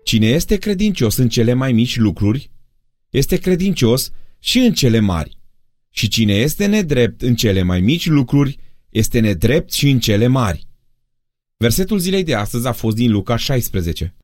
Cine este credincios în cele mai mici lucruri, este credincios și în cele mari. Și cine este nedrept în cele mai mici lucruri, este nedrept și în cele mari. Versetul zilei de astăzi a fost din Luca 16.